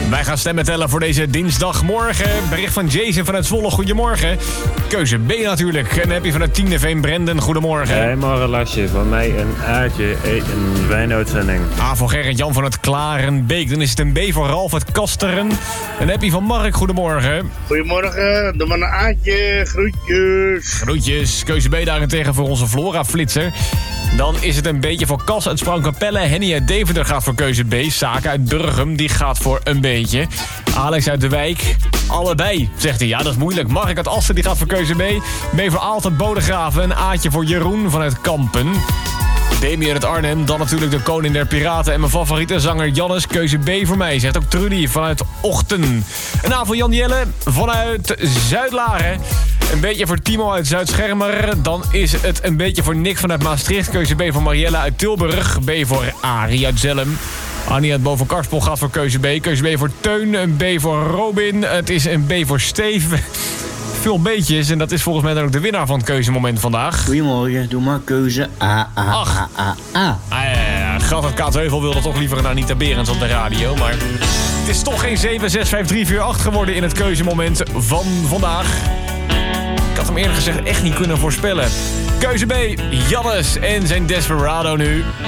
Wij gaan stemmen tellen voor deze dinsdagmorgen. Bericht van Jason vanuit Zwolle, goedemorgen. Keuze B natuurlijk. En dan heb je vanuit Tieneveen, Brendan, goedemorgen. Hey, morgen Lasje. Van mij een Aatje, een wijnuitzending. A voor Gerrit-Jan van het Klarenbeek. Dan is het een B voor Ralf uit Kasteren. En dan heb je van Mark, goedemorgen. Goedemorgen, doe maar een Aatje, groetjes. Groetjes. Keuze B daarentegen voor onze Flora-flitser. Dan is het een beetje voor Cas uit Sprangkapelle. Henny uit Deventer gaat voor keuze B. Saka uit Burgum, die gaat voor een beetje. Alex uit de Wijk, allebei, zegt hij. Ja, dat is moeilijk. Mark uit Assen, die gaat voor keuze B. B voor Aalt uit Bodegraven. Een Aatje voor Jeroen vanuit Kampen. Demi uit Arnhem, dan natuurlijk de koning der piraten. En mijn favoriete zanger Jannes, keuze B voor mij. Zegt ook Trudy vanuit Ochten. Een A voor Jan Jelle vanuit Zuidlaren. Een beetje voor Timo uit Zuid-Schermer. Dan is het een beetje voor Nick vanuit Maastricht. Keuze B voor Marielle uit Tilburg. B voor Arie uit Zellem. Annie uit Bovenkarspel gaat voor keuze B. Keuze B voor Teun. Een B voor Robin. Het is een B voor Steve. Veel beetjes. En dat is volgens mij dan ook de winnaar van het keuzemoment vandaag. Goedemorgen, doe maar keuze A. Ach. Gat het Kaatsheuvel wilde toch liever een Anita Berends op de radio. Maar het is toch geen 7, 6, 5, 3, 4, 8 geworden in het keuzemoment van vandaag. Ik had hem eerlijk gezegd echt niet kunnen voorspellen. Keuze B, Jannes en zijn Desperado nu.